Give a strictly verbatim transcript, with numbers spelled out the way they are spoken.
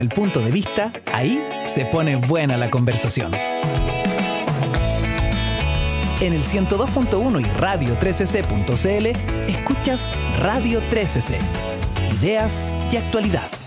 el punto de vista, ahí se pone buena la conversación. En el ciento dos punto uno y radio trece ce punto c l escuchas Radio trece ce. Ideas y actualidad.